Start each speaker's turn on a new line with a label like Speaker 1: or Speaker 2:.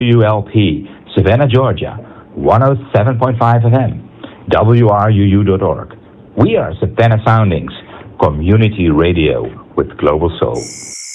Speaker 1: WLP, Savannah, Georgia, 107.5 FM, WRUU.org. We are Savannah Soundings, community radio with global soul.